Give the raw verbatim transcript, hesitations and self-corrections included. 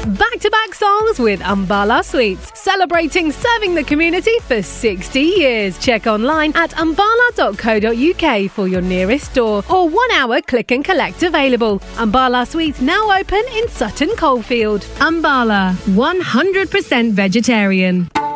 Back-to-back songs with Umbala Sweets, celebrating serving the community for sixty years. Check online at umbala dot co dot uk for your nearest store or one-hour click and collect available. Umbala Sweets now open in Sutton Coldfield. Umbala, one hundred percent vegetarian.